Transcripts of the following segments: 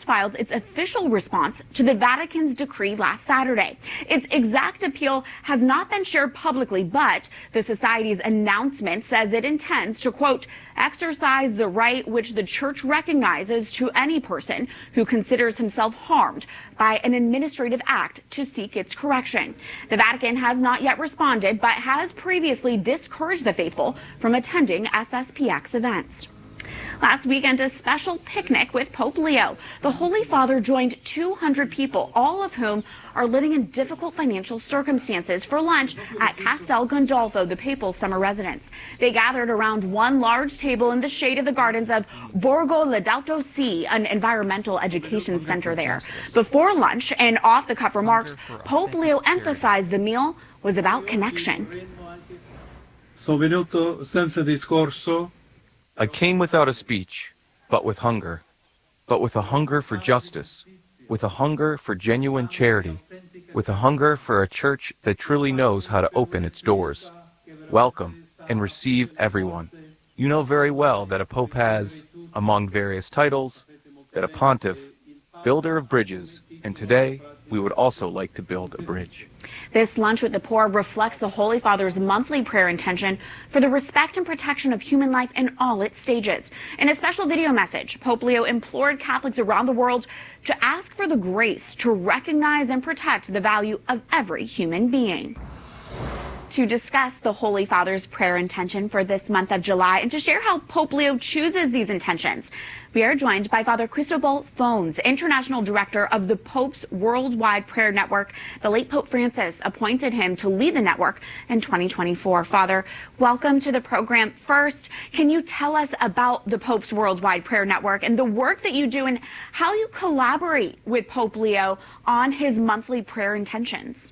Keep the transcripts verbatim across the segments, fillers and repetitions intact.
filed its official response to the Vatican's decree last Saturday. Its exact appeal has not been shared publicly, but the Society's announcement says it intends to, quote, exercise the right which the Church recognizes to any person who considers himself harmed by an administrative act to seek its correction. The Vatican has not yet responded, but has previously discouraged the faithful from attending S S P X events. Last weekend, a special picnic with Pope Leo. The Holy Father joined two hundred people, all of whom are living in difficult financial circumstances, for lunch at Castel Gandolfo, the papal summer residence. They gathered around one large table in the shade of the gardens of Borgo Laudauto Si, an environmental education center there. Before lunch and off-the-cuff remarks, Pope Leo emphasized the meal was about connection. Sono venuto senza discorso. I came without a speech, but with hunger, but with a hunger for justice, with a hunger for genuine charity, with a hunger for a church that truly knows how to open its doors, welcome and receive everyone. You know very well that a pope has, among various titles, that a pontiff, builder of bridges, and today we would also like to build a bridge. This lunch with the poor reflects the Holy Father's monthly prayer intention for the respect and protection of human life in all its stages. In a special video message, Pope Leo implored Catholics around the world to ask for the grace to recognize and protect the value of every human being. To discuss the Holy Father's prayer intention for this month of July and to share how Pope Leo chooses these intentions, we are joined by Father Cristobal Fones, International Director of the Pope's Worldwide Prayer Network. The late Pope Francis appointed him to lead the network in twenty twenty-four. Father, welcome to the program. First, can you tell us about the Pope's Worldwide Prayer Network and the work that you do and how you collaborate with Pope Leo on his monthly prayer intentions?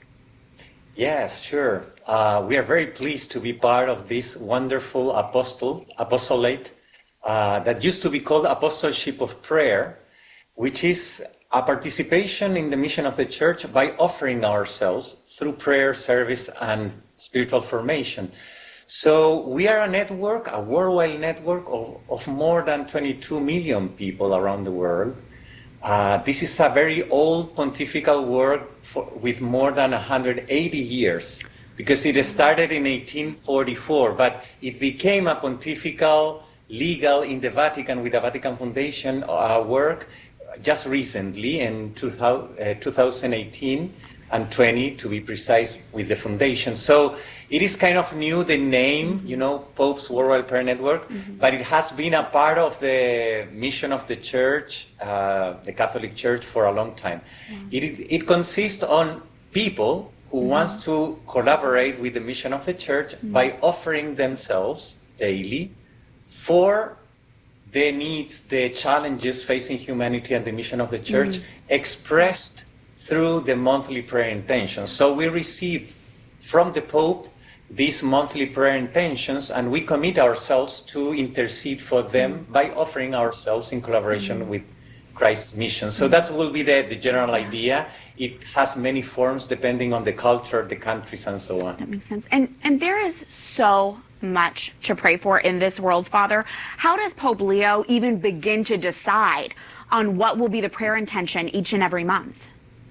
Yes, sure. Uh, we are very pleased to be part of this wonderful apostle, apostolate uh, that used to be called Apostleship of Prayer, which is a participation in the mission of the Church by offering ourselves through prayer, service, and spiritual formation. So we are a network, a worldwide network of, of more than twenty-two million people around the world. Uh, this is a very old pontifical work for, with more than one hundred eighty years, because it started in eighteen forty-four, but it became a pontifical, legal in the Vatican with the Vatican Foundation uh, work just recently in two thousand eighteen and twenty, to be precise, with the foundation. So it is kind of new, the name, you know, Pope's Worldwide Prayer Network, mm-hmm. but it has been a part of the mission of the Church, uh, the Catholic Church, for a long time. Mm-hmm. It, it consists on people who mm-hmm. want to collaborate with the mission of the Church mm-hmm. by offering themselves daily for the needs, the challenges facing humanity and the mission of the Church, mm-hmm. expressed through the monthly prayer intentions. So we receive from the Pope these monthly prayer intentions, and we commit ourselves to intercede for them mm-hmm. by offering ourselves in collaboration mm-hmm. with Christ's mission. So mm-hmm. that will be the, the general idea. It has many forms depending on the culture, the countries, and so on. That makes sense. And, and there is so much to pray for in this world, Father. How does Pope Leo even begin to decide on what will be the prayer intention each and every month?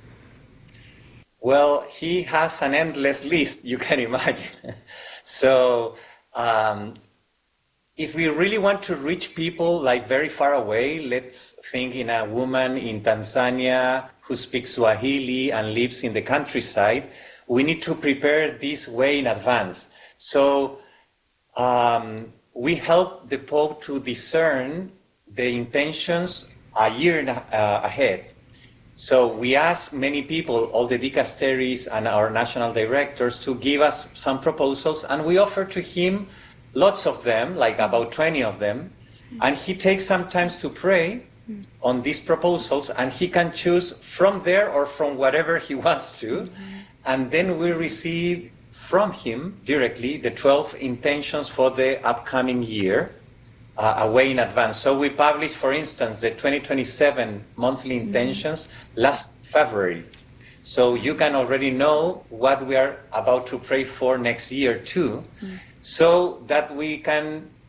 Well, he has an endless list, you can imagine. So um, if we really want to reach people like very far away, let's think in a woman in Tanzania who speaks Swahili and lives in the countryside. We need to prepare this way in advance. So um, we help the Pope to discern the intentions a year uh, ahead. So we ask many people, all the dicasteries and our national directors, to give us some proposals, and we offer to him lots of them, like about twenty of them, and he takes some time to pray on these proposals, and he can choose from there or from whatever he wants to, and then we receive from him directly the twelve intentions for the upcoming year. Uh, away in advance. So we published, for instance, the twenty twenty-seven monthly intentions mm-hmm. last February. So you can already know what we are about to pray for next year too, mm-hmm. so that we can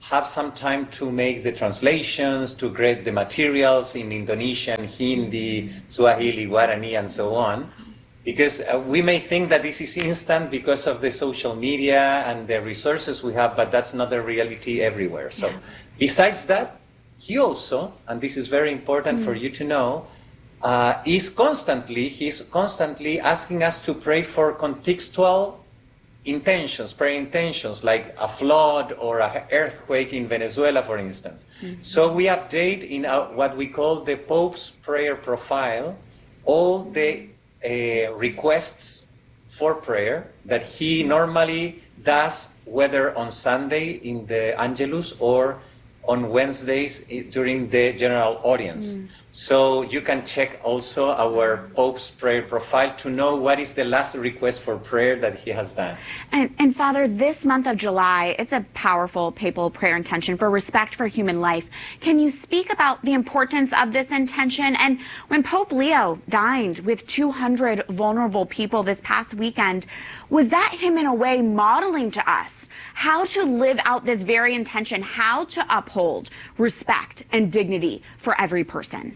have some time to make the translations, to grade the materials in Indonesian, Hindi, Swahili, Guarani, and so on. Because uh, we may think that this is instant because of the social media and the resources we have, but that's not the reality everywhere. So yeah. Besides that, he also, and this is very important mm. for you to know, uh, is constantly, he's constantly asking us to pray for contextual intentions, prayer intentions, like a flood or an earthquake in Venezuela, for instance. Mm-hmm. So we update in our, what we call the Pope's prayer profile, all the uh, requests for prayer that he normally does, whether on Sunday in the Angelus or on Wednesdays during the general audience. Mm. So you can check also our Pope's prayer profile to know what is the last request for prayer that he has done. And, and Father, this month of July, it's a powerful papal prayer intention for respect for human life. Can you speak about the importance of this intention? And when Pope Leo dined with two hundred vulnerable people this past weekend, was that him in a way modeling to us how to live out this very intention, how to uphold respect and dignity for every person?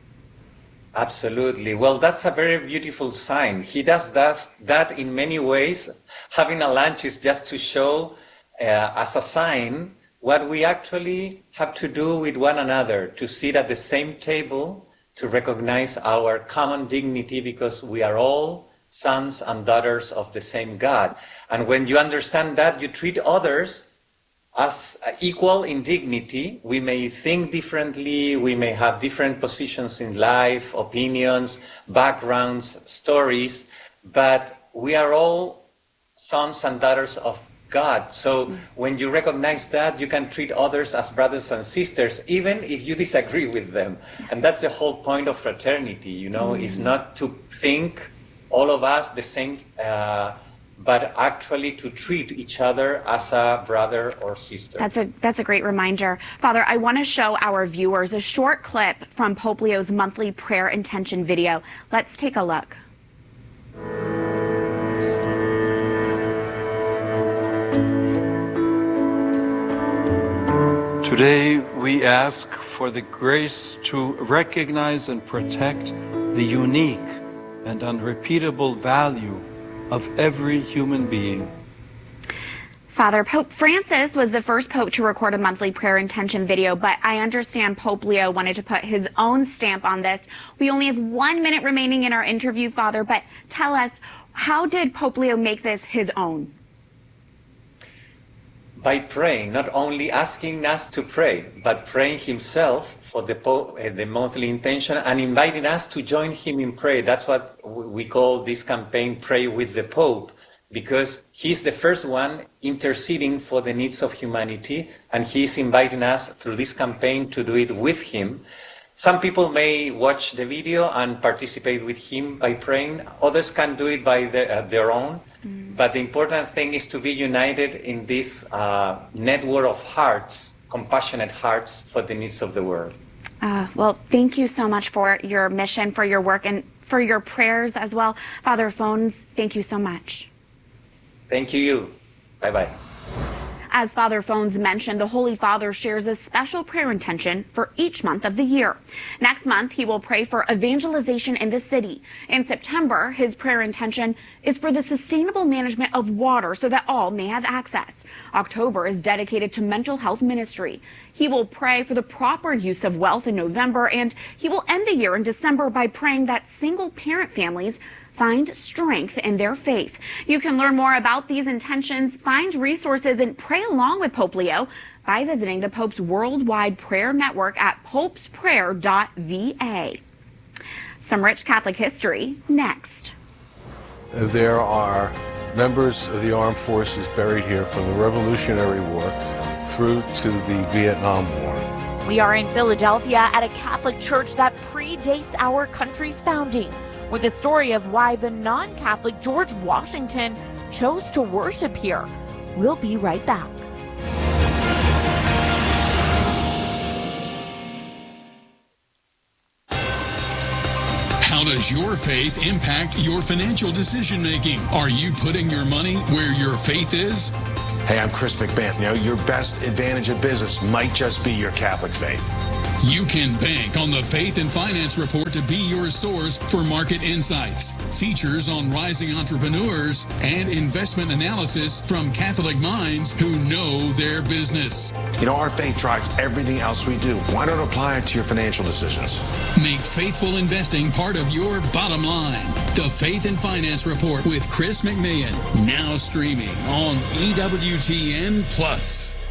Absolutely. Well, that's a very beautiful sign. He does that, that in many ways. Having a lunch is just to show uh, as a sign what we actually have to do with one another, to sit at the same table, to recognize our common dignity, because we are all sons and daughters of the same God. And when you understand that, you treat others as equal in dignity. We may think differently, we may have different positions in life, opinions, backgrounds, stories, but we are all sons and daughters of God. So mm-hmm. when you recognize that, you can treat others as brothers and sisters, even if you disagree with them. And that's the whole point of fraternity, you know, mm-hmm. is not to think all of us the same, uh, but actually to treat each other as a brother or sister. That's a that's a great reminder. Father, I want to show our viewers a short clip from Pope Leo's monthly prayer intention video. Let's take a look. Today we ask for the grace to recognize and protect the unique and unrepeatable value of every human being. Father, Pope Francis was the first pope to record a monthly prayer intention video, but I understand Pope Leo wanted to put his own stamp on this. We only have one minute remaining in our interview, Father, but tell us, how did Pope Leo make this his own? By praying, not only asking us to pray, but praying himself for the, po uh, the monthly intention and inviting us to join him in prayer. That's what we call this campaign, Pray with the Pope, because he's the first one interceding for the needs of humanity, and he's inviting us through this campaign to do it with him. Some people may watch the video and participate with him by praying. Others can do it by their, uh, their own. Mm. But the important thing is to be united in this uh, network of hearts, compassionate hearts for the needs of the world. Uh, well, thank you so much for your mission, for your work, and for your prayers as well. Father Fones, thank you so much. Thank you. you. Bye-bye. As Father Fones mentioned, the Holy Father shares a special prayer intention for each month of the year. Next month, he will pray for evangelization in the city. In September, his prayer intention is for the sustainable management of water so that all may have access. October is dedicated to mental health ministry. He will pray for the proper use of wealth in November, and he will end the year in December by praying that single-parent families find strength in their faith. You can learn more about these intentions, find resources, and pray along with Pope Leo by visiting the Pope's worldwide prayer network at popes prayer dot v a. Some rich Catholic history next. There are members of the armed forces buried here from the Revolutionary War through to the Vietnam War. We are in Philadelphia at a Catholic church that predates our country's founding, with the story of why the non-Catholic George Washington chose to worship here. We'll be right back. How does your faith impact your financial decision making? Are you putting your money where your faith is? Hey, I'm Chris McMahon. You know, your best advantage of business might just be your Catholic faith. You can bank on the Faith and Finance Report to be your source for market insights, features on rising entrepreneurs, and investment analysis from Catholic minds who know their business. You know, our faith drives everything else we do. Why not apply it to your financial decisions? Make faithful investing part of your bottom line. The Faith and Finance Report with Chris McMahon, now streaming on E W T N Plus.